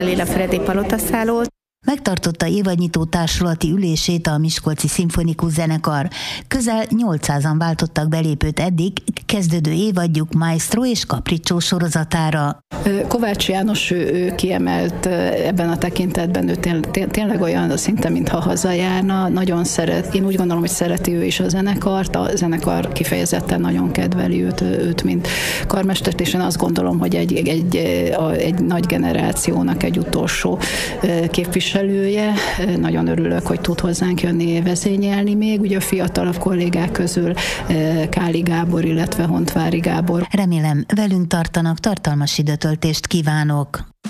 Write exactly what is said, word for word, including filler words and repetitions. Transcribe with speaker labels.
Speaker 1: Lila Fredé palotaszálló.
Speaker 2: Megtartotta évadnyitó társulati ülését a Miskolci Szimfonikus Zenekar. Közel nyolcszázan váltottak belépőt eddig kezdődő évadjuk Maestro és Capriccio sorozatára.
Speaker 3: Kovács János, ő, ő kiemelt ebben a tekintetben, ő tényleg olyan szinte, mintha hazajárna, nagyon szeret, én úgy gondolom, hogy szereti ő is a zenekart, a zenekar kifejezetten nagyon kedveli őt, őt mint karmestert, és én azt gondolom, hogy egy, egy, egy nagy generációnak egy utolsó képviselője. Nagyon örülök, hogy tud hozzánk jönni vezényelni még, ugye a fiatalabb kollégák közül Káli Gábor, illetve Hontvári Gábor.
Speaker 2: Remélem, velünk tartanak, tartalmas időtöltést kívánok!